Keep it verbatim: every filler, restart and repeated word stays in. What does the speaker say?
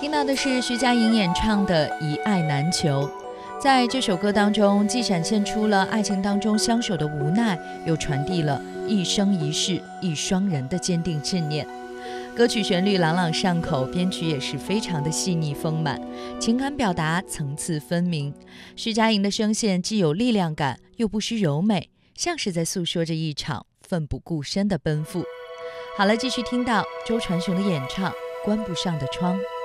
听到的是徐佳莹演唱的《一爱难求》。在这首歌当中，既展现出了爱情当中相守的无奈，又传递了一生一世一双人的坚定信念。歌曲旋律朗朗上口，编曲也是非常的细腻丰满，情感表达层次分明。徐佳莹的声线既有力量感，又不失柔美，像是在诉说着一场奋不顾身的奔赴。好了，继续听到周传雄的演唱《关不上的窗》。